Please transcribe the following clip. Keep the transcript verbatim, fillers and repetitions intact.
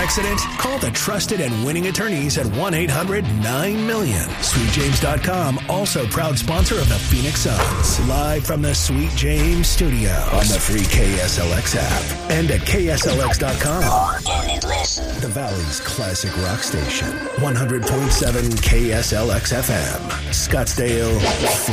accident? Call the trusted and winning attorneys at one eight hundred nine million. Sweet James dot com, also proud sponsor of the Phoenix Suns. Live from the Sweet James studio on the free K S L X app and at K S L X dot com. The Valley's classic rock station. one hundred point seven K S L X F M. Scottsdale,